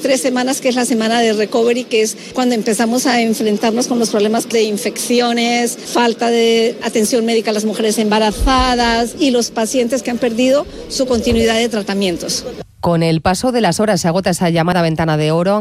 3 semanas, que es la semana de recovery, que es cuando empezamos a enfrentarnos con los problemas de infecciones, falta de atención médica a las mujeres embarazadas y los pacientes que han perdido su continuidad de tratamientos. Con el paso de las horas se agota esa llamada ventana de oro